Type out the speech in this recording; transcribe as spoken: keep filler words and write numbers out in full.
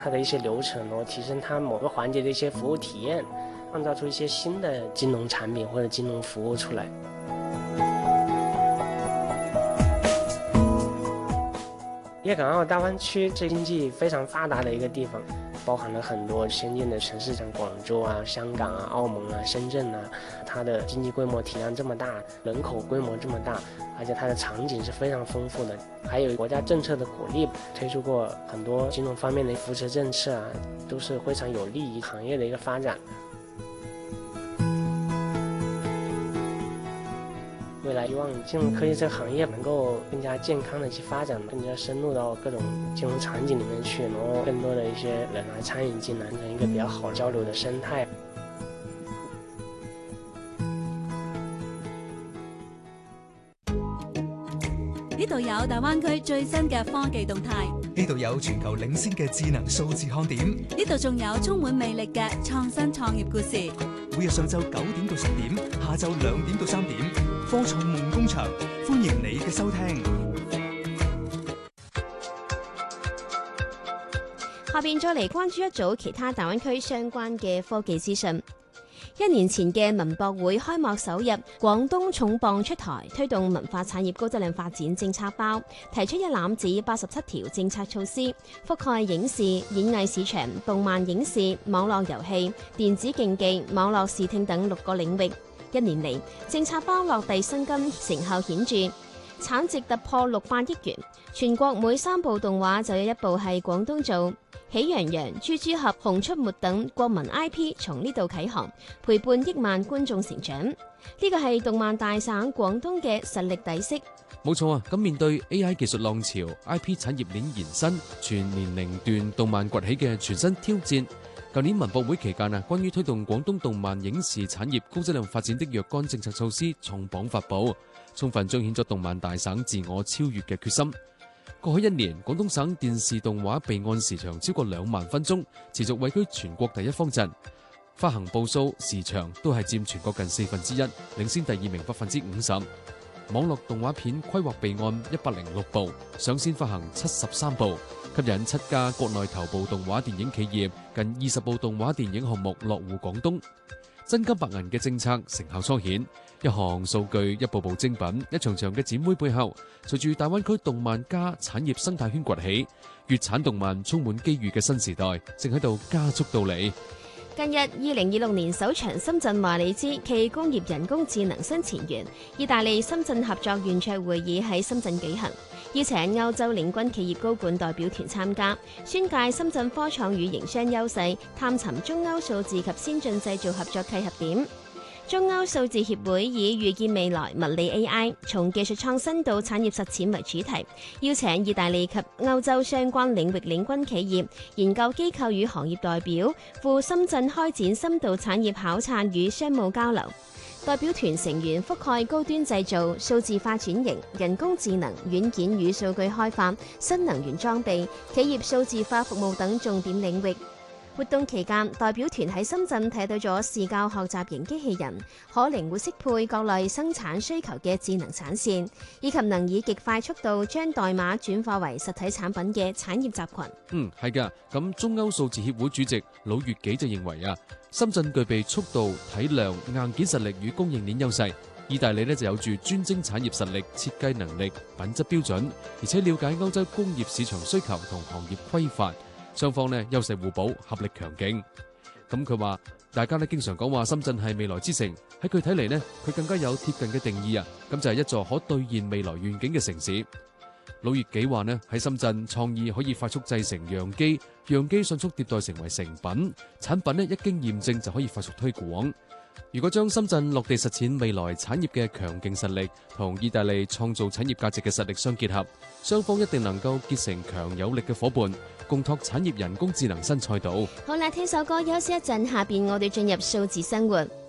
它的一些流程，然后提升它某个环节的一些服务体验，创造出一些新的金融产品或者金融服务出来。粤港澳大湾区是经济非常发达的一个地方，包含了很多先进的城市，像广州啊、香港啊、澳门啊、深圳啊，它的经济规模体量这么大，人口规模这么大，而且它的场景是非常丰富的，还有国家政策的鼓励，推出过很多金融方面的扶持政策啊，都是非常有利于行业的一个发展。未来希望金融科技这个行业能够更加健康的去发展，更加深入到各种金融场景里面去，然后更多的一些人来参与进来，成一个比较好交流的生态。 呢度有大灣區最新嘅科技動態， 呢度有全球領先嘅智能數字看點， 呢度仲有充滿魅力嘅創新創業故事。 每日上晝九點到十點，下晝兩點到三點，科創夢工場，歡迎你嘅收聽。 下邊再嚟關注一組其他大灣區相關嘅科技資訊。一年前嘅文博會開幕首日，廣東重磅出台推動文化產業高質量發展政策包，提出一攬子八十七條政策措施，覆蓋影視、演藝市場、動漫影視、網絡遊戲、電子競技、網絡視聽等六個領域。一年嚟，政策包落地生根，成效顯著，產值突破六百億元。全國每三部動畫就有一部係廣東做。喜羊羊、豬豬俠、熊出沒等國民 I P 從呢度啟航，陪伴億萬觀眾成長。呢個係動漫大省廣東嘅實力底色。 冇錯啊！咁面對 A I 技術浪潮、I P 產業鏈延伸、全年齡段動漫崛起嘅全新挑戰，舊年文博會期間啊，關於推動廣東動漫影視產業高質量發展的若干政策措施重磅發布，充分彰顯咗動漫大省自我超越嘅決心。過去一年，廣東省電視動畫備案時長超過兩萬分鐘，持續位居全國第一方陣。發行部數、時長都係佔全國近四分之一，領先第二名百分之五十。網絡動畫片規劃備案一百零六部，上線發行七十三部，吸引七家國內頭部動畫電影企業，近二十部動畫電影項目落戶廣東。真金白銀嘅政策成效初顯，一項數據一步步精品，一場場嘅展會背後，隨住大灣區動漫加產業生態圈崛起，粵產動漫充滿機遇嘅新時代正喺度加速到嚟。 近日，二零二六年首場深圳華利茲暨工業人工智能新前沿意大利深圳合作圓桌會議喺深圳舉行，邀請歐洲領軍企業高管代表團參加，宣介深圳科創與營商優勢，探尋中歐數字及先進製造合作契合點。中歐數字協會以預見未來物理 A I 從技術創新到產業實踐為主題，邀請意大利及歐洲相關領域領軍企業、研究機構與行業代表赴深圳開展深度產業考察與商務交流。代表團成員覆蓋高端製造、數字化轉型、人工智能、軟件與數據開發、新能源裝備、企業數字化服務等重點領域。活動期間，代表團喺深圳睇到咗視教學習型機器人，可靈活適配各類生產需求嘅智能產線，以及能以極快速度將代碼轉化為實體產品嘅產業集群。 嗯，係㗎。咁中歐數字協會主席魯月己就認為啊，深圳具備速度、體量、硬件實力與供應鏈優勢。意大利呢就有住專精產業實力、設計能力、品質標準，而且了解歐洲工業市場需求同行業規範。雙方呢優勢互補，合力強勁。咁佢話，大家呢經常講話深圳係未來之城，喺佢睇嚟呢，佢更加有貼近嘅定義啊。咁就係一座可兌現未來願景嘅城市。魯月己話呢，喺深圳創意可以快速製成樣機，樣機迅速迭代成為成品，產品呢一經驗證就可以快速推廣。如果將深圳落地實踐未來產業嘅強勁實力同意大利創造產業價值嘅實力相結合，雙方一定能夠結成強有力嘅夥伴，共拓產業人工智能新賽道。 好啦，聽首歌休息一陣，下邊我哋進入數字生活。